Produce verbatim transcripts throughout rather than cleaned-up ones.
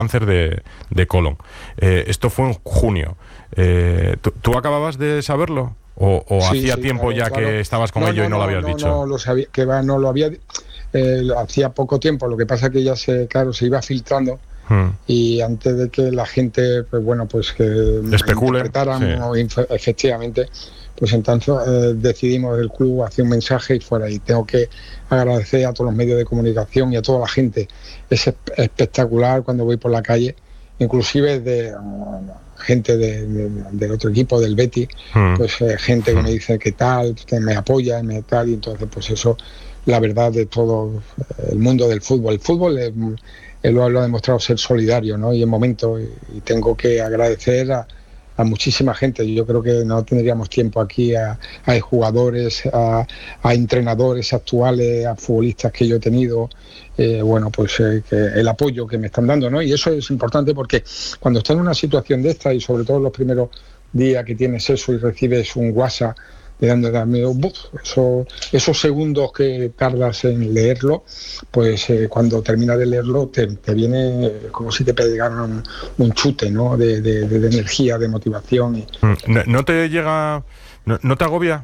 cáncer de, de colon. Eh, esto fue en junio. Eh, ¿tú, ¿Tú acababas de saberlo? ¿O, o sí, hacía sí, tiempo claro, ya claro. que estabas con no, ello no, y no, no lo habías no, dicho? No, lo sabía, que va, no lo había... Eh, hacía poco tiempo, lo que pasa es que ya se, claro, se iba filtrando. Y antes de que la gente, pues bueno, pues que especule, interpretáramos sí. efectivamente, pues entonces eh, decidimos el club hacer un mensaje y fuera. Y tengo que agradecer a todos los medios de comunicación y a toda la gente. Es espectacular cuando voy por la calle, inclusive de uh, gente de, de, del otro equipo, del Betis, mm. pues eh, gente mm. que me dice que tal, que me apoya, me tal, y entonces pues eso, la verdad de todo el mundo del fútbol. El fútbol es... Él lo, lo ha demostrado ser solidario, ¿no? Y en momentos, y, y tengo que agradecer a, a muchísima gente. Yo creo que no tendríamos tiempo aquí a, a jugadores, a, a entrenadores actuales, a futbolistas que yo he tenido, eh, bueno, pues eh, que el apoyo que me están dando, ¿no? Y eso es importante porque cuando estás en una situación de esta y sobre todo los primeros días que tienes eso y recibes un WhatsApp de darme eso, esos segundos que tardas en leerlo, pues eh, cuando terminas de leerlo te, te viene como si te pegaran un, un chute, ¿no? de, de, de energía, de motivación. Y... ¿No, no te llega, no, no te agobia?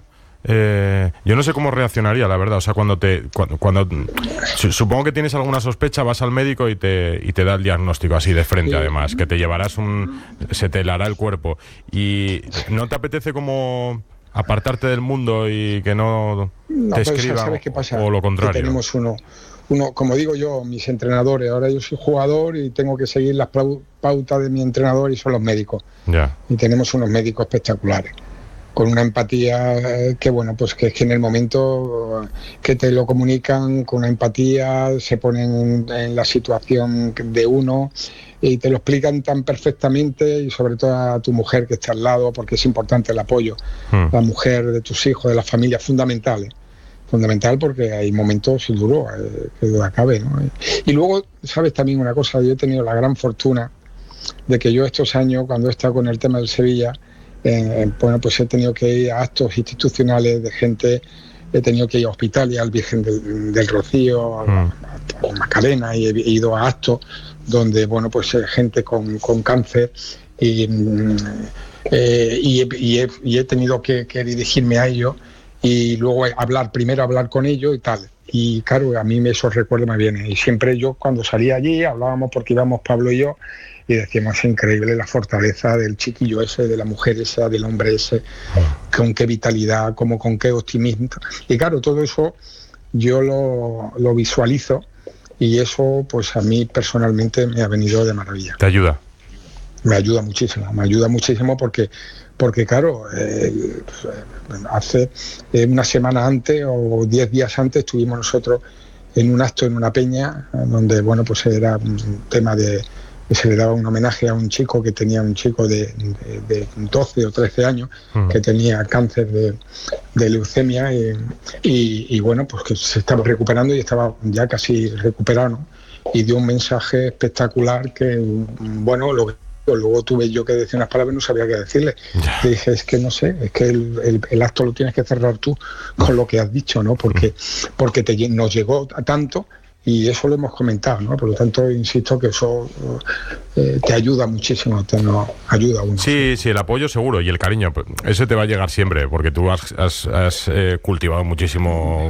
Eh, yo no sé cómo reaccionaría, la verdad. O sea, cuando te, cuando, cuando supongo que tienes alguna sospecha, vas al médico y te y te da el diagnóstico así de frente, sí. Además, que te llevarás un, se te helará el cuerpo y ¿no te apetece como apartarte del mundo y que no te no, escriban ¿sabes qué pasa? O lo contrario? Que tenemos uno, uno, como digo yo, mis entrenadores. Ahora yo soy jugador y tengo que seguir las pautas de mi entrenador y son los médicos. Ya. Y tenemos unos médicos espectaculares, con una empatía que, bueno, pues que es que en el momento que te lo comunican, con una empatía, se ponen en la situación de uno y te lo explican tan perfectamente, y sobre todo a tu mujer que está al lado, porque es importante el apoyo. Mm. La mujer de tus hijos, de la familia, fundamentales. Fundamental porque hay momentos duros eh, que duda cabe, ¿no? Y luego, sabes también una cosa, yo he tenido la gran fortuna de que yo estos años, cuando he estado con el tema del Sevilla, eh, bueno, pues he tenido que ir a actos institucionales de gente, he tenido que ir a hospitales, al Virgen del, del Rocío, mm. a, a Macarena, y he, he ido a actos donde, bueno, pues eh, gente con, con cáncer, y, eh, y, he, y, he, y he tenido que, que dirigirme a ellos y luego hablar, primero hablar con ellos y tal. Y claro, a mí esos recuerdos me vienen. Y siempre yo, cuando salía allí, hablábamos porque íbamos Pablo y yo, y decíamos, es increíble la fortaleza del chiquillo ese, de la mujer esa, del hombre ese, con qué vitalidad, como con qué optimismo. Y claro, todo eso yo lo, lo visualizo, y eso pues a mí personalmente me ha venido de maravilla. ¿Te ayuda? Me ayuda muchísimo, me ayuda muchísimo porque, porque claro, eh, hace eh, una semana antes o diez días antes estuvimos nosotros en un acto en una peña, donde, bueno, pues era un tema de que se le daba un homenaje a un chico que tenía un chico de, de, de doce o trece años, uh-huh. que tenía cáncer de, de leucemia, y, y, y bueno, pues que se estaba recuperando y estaba ya casi recuperado, ¿no? Y dio un mensaje espectacular que, bueno, lo que luego tuve yo que decir unas palabras y no sabía qué decirle. Yeah. Le dije, es que no sé, es que el, el, el acto lo tienes que cerrar tú con lo que has dicho, ¿no? Porque, porque te, nos llegó a tanto. Y eso lo hemos comentado, ¿no? Por lo tanto, insisto que eso eh, te ayuda muchísimo, te no, ayuda a uno. Sí, sí, el apoyo seguro y el cariño, ese te va a llegar siempre, porque tú has, has, has eh, cultivado muchísimo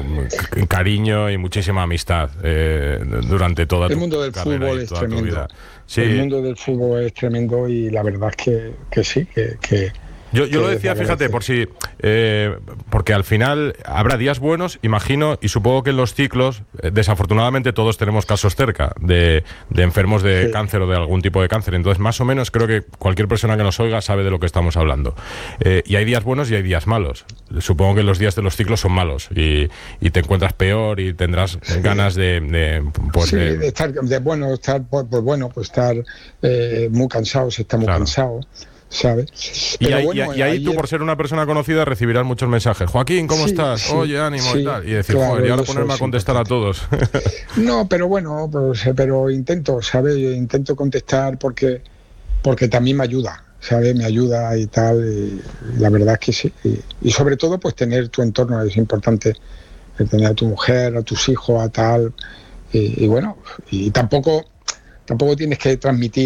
cariño y muchísima amistad eh, durante toda el tu mundo del carrera fútbol y es toda tremendo. tu vida. Sí. El mundo del fútbol es tremendo y la verdad es que, que sí, que... que Yo, yo lo decía, fíjate, por si eh, porque al final habrá días buenos, imagino, y supongo que en los ciclos, eh, desafortunadamente todos tenemos casos cerca de, de enfermos de sí. cáncer o de algún tipo de cáncer, entonces más o menos creo que cualquier persona que nos oiga sabe de lo que estamos hablando. Eh, y hay días buenos y hay días malos. Supongo que los días de los ciclos son malos y, y te encuentras peor y tendrás sí. ganas de... de, pues, sí, de, de estar, de bueno, estar, pues, bueno, pues estar eh, muy cansados, estamos claro. cansados. ¿Sabes? Y, ahí, bueno, y ahí ayer... tú, por ser una persona conocida, recibirás muchos mensajes. Joaquín, ¿cómo sí, estás? Sí, Oye, ánimo sí, y tal. Y decir, claro, joder, y ahora ponerme a contestar importante. a todos. No, pero bueno, pues, pero intento, ¿sabes? Intento contestar porque, porque también me ayuda, ¿sabes? Me ayuda y tal. Y la verdad es que sí. Y, y sobre todo, pues tener tu entorno es importante. Tener a tu mujer, a tus hijos, a tal. Y, y bueno, y tampoco... tampoco tienes que transmitir